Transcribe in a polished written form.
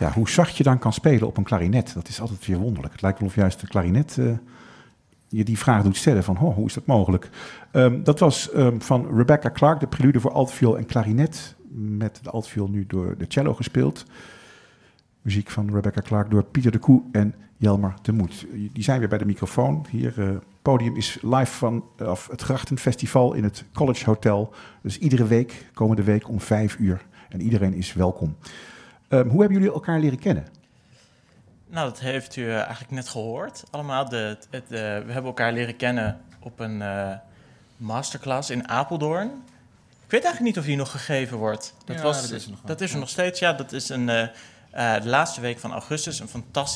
hoe zacht je dan kan spelen op een klarinet. Dat is altijd weer wonderlijk. Het lijkt wel of juist de klarinet je die vraag doet stellen van hoe is dat mogelijk? Dat was van Rebecca Clark, de prelude voor altviool en klarinet. Met de altviool nu door de cello gespeeld. Muziek van Rebecca Clark door Pieter de Koe en Jelmer de Moet. Die zijn weer bij de microfoon. Hier, het podium is live vanaf het Grachtenfestival in het College Hotel. Dus iedere week, komende week om 5:00. En iedereen is welkom. Hoe hebben jullie elkaar leren kennen? Nou, dat heeft u eigenlijk net gehoord. Allemaal, we hebben elkaar leren kennen op een masterclass in Apeldoorn. Ik weet eigenlijk niet of die nog gegeven wordt. Dat is er nog steeds. Ja, dat is de laatste week van augustus. Een fantastisch